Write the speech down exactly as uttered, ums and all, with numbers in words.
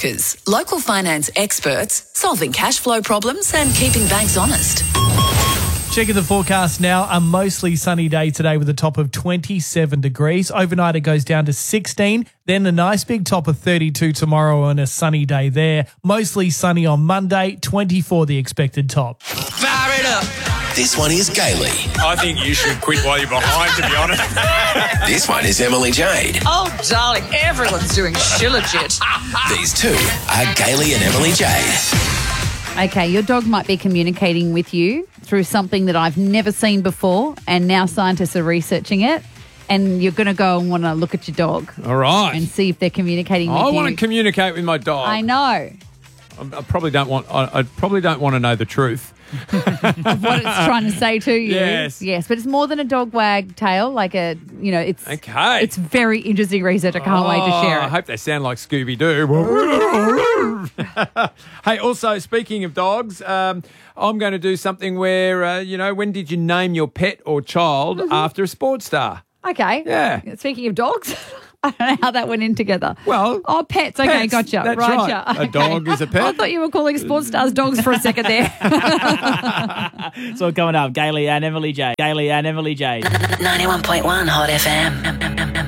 Brokers, local finance experts, solving cash flow problems and keeping banks honest. Checking the forecast now, a mostly sunny day today with a top of twenty-seven degrees. Overnight it goes down to sixteen, then a nice big top of thirty-two tomorrow and a sunny day there. Mostly sunny on Monday, twenty-four the expected top. Fire it up. This one is Gayley. I think you should quit while you're behind, to be honest. This one is Emily Jade. Oh, darling, everyone's doing shillagit. These two are Gayley and Emily Jade. Okay, your dog might be communicating with you through something that I've never seen before, and now scientists are researching it, and you're going to go and want to look at your dog. All right. And see if they're communicating with I you. want to communicate with my dog. I know. I, I probably don't want. I, I probably don't want to know the truth. Of what it's trying to say to you. Yes. Yes, but it's more than a dog wag tail. Like a, you know, it's Okay. It's very interesting research. I can't wait to share I it. hope they sound like Scooby Doo. Hey, also speaking of dogs, um, I'm going to do something where uh, you know, when did you name your pet or child Mm-hmm. after a sports star? Okay. Yeah. Speaking of dogs, I don't know how that went in together. Well, oh, pets. Okay, pets, gotcha. that's right. right. yeah. A Okay. dog is a pet. I thought you were calling sports stars dogs for a second there. So coming up, Gayley and Emily Jade. Gayley and Emily Jade. ninety-one point one Hot F M.